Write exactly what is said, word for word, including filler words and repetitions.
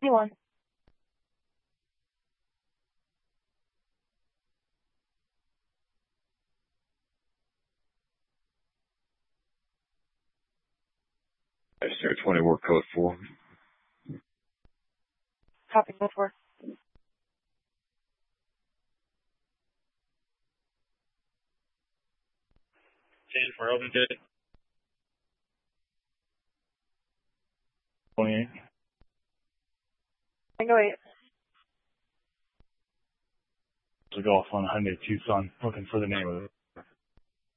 sixty-one. Sierra twenty, work code four. Copy, code four. ten for open good. twenty-eight. Tango eight. To go off on Hyundai Tucson, looking for the name of it.